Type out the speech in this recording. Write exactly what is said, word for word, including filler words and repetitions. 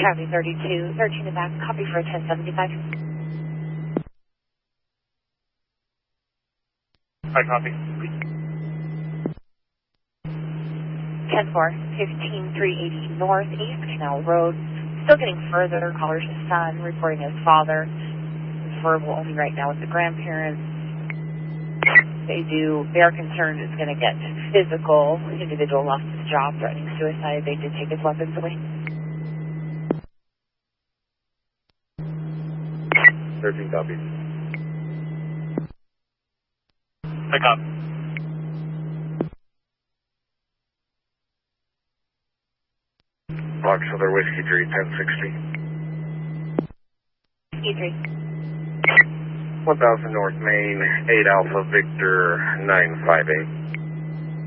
Charlie thirty-two, thirteen and back, copy for ten seventy-five. I copy. ten four, fifteen three eighty North East Canal Road. Still getting further. Caller's son reporting his father. Verbal only right now with the grandparents. They do, they are concerned it's going to get physical. The individual lost his job, threatening suicide. They did take his weapons away. thirteen copies. I copy. Box other Whiskey three, ten sixty. E three. one thousand North Main, eight Alpha Victor, nine five eight.